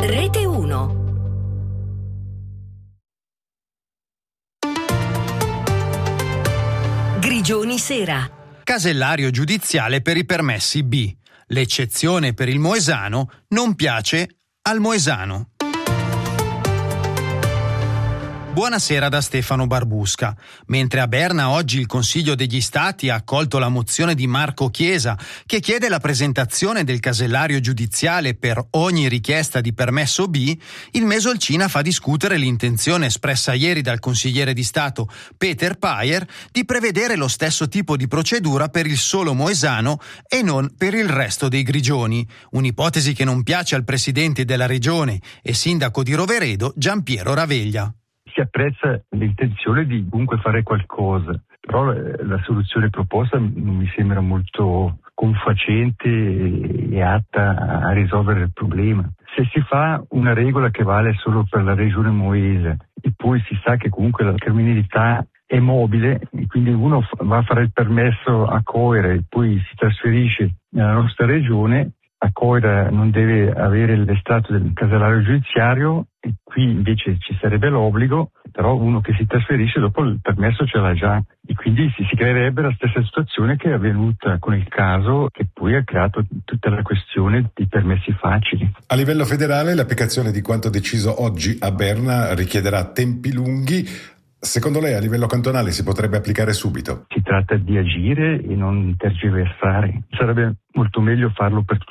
Rete 1. Grigioni Sera. Casellario giudiziale per i permessi B. L'eccezione per il Moesano non piace al Moesano. Buonasera da Stefano Barbusca. Mentre a Berna oggi il Consiglio degli Stati ha accolto la mozione di Marco Chiesa che chiede la presentazione del casellario giudiziale per ogni richiesta di permesso B, il Mesolcina fa discutere l'intenzione espressa ieri dal consigliere di Stato Peter Payer di prevedere lo stesso tipo di procedura per il solo Moesano e non per il resto dei Grigioni, un'ipotesi che non piace al presidente della regione e sindaco di Roveredo Giampiero Raveglia. Si apprezza l'intenzione di comunque fare qualcosa, però la soluzione proposta non mi sembra molto confacente e atta a risolvere il problema. Se si fa una regola che vale solo per la regione moese e poi si sa che comunque la criminalità è mobile e quindi uno va a fare il permesso a Coira e poi si trasferisce nella nostra regione, a Coira non deve avere l'estratto del casellario giudiziario e qui invece ci sarebbe l'obbligo, però uno che si trasferisce dopo il permesso ce l'ha già e quindi si creerebbe la stessa situazione che è avvenuta con il caso che poi ha creato tutta la questione dei permessi facili. A livello federale l'applicazione di quanto deciso oggi a Berna richiederà tempi lunghi. Secondo lei a livello cantonale si potrebbe applicare subito? Si tratta di agire e non tergiversare. Sarebbe molto meglio farlo per